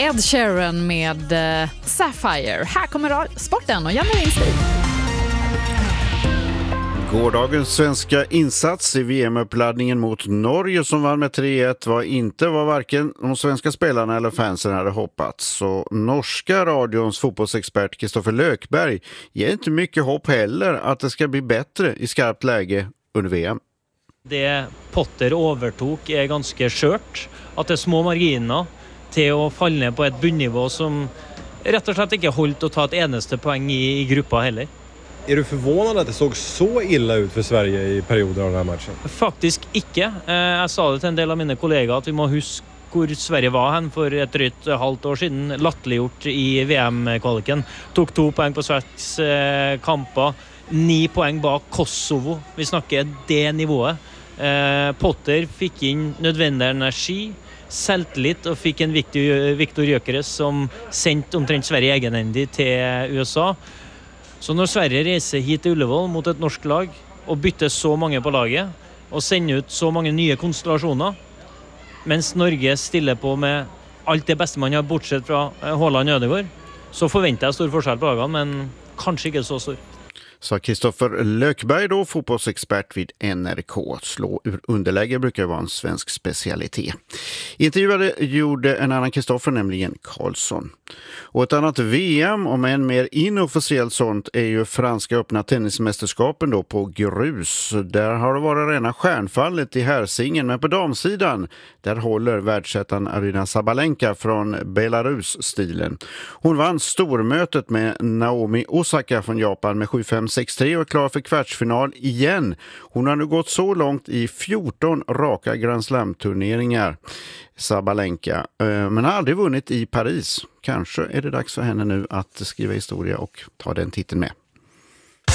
Ed Sheeran med Sapphire. Här kommer sporten och Janne Lindström. Gårdagens svenska insats i VM-uppladdningen mot Norge som vann med 3-1 var varken de svenska spelarna eller fansen hade hoppats. Så norska radions fotbollsexpert Kristoffer Lökberg ger inte mycket hopp heller att det ska bli bättre i skarpt läge under VM. Det Potter overtok ganska skört. Att det är små marginer till att falla ner på ett bunnivå som rätt och slett inte hållit att ta ett eneste poäng i gruppa heller. Är du förvånad att det såg så illa ut för Sverige i perioder av den här matchen? Faktiskt inte. Jag sa det till en del av mina kollegor att vi må huska hur Sverige var hen för ett drygt halvt år sedan. Latterliggjort i VM-kvaliken. Tog 2 poäng på 6 kamper. 9 poäng bak Kosovo. Vi snackar det nivået. Potter fick in nödvändig energi, selvtillit och fick en Viktor Gyökeres som sendt omtrent Sverige egenhändigt till USA. Så när Sverige reser hit till Ullevål mot ett norsk lag och byter så många på laget och sender ut så många nya konstellationer, mens Norge stiller på med allt det bästa man har bortsett från Haaland och Ødegaard, så förväntar jag stor forskjell på lagene, men kanske inte så stor. Sa Kristoffer Lökberg då, fotbollsexpert vid NRK. Slå ur underläge brukar vara en svensk specialitet. Intervjuade gjorde en annan Kristoffer, nämligen Karlsson. Och ett annat VM, om en mer inofficiellt sånt, är ju franska öppna tennismästerskapen då på grus. Där har det varit rena stjärnfallet i herrsingen, men på damsidan där håller världsettan Aryna Sabalenka från Belarus-stilen. Hon vann stormötet med Naomi Osaka från Japan med 7-5, 6-3 och är klar för kvartsfinal igen. Hon har nu gått så långt i 14 raka Grand Slam-turneringar, Sabalenka, men har aldrig vunnit i Paris. Kanske är det dags för henne nu att skriva historia och ta den titeln med.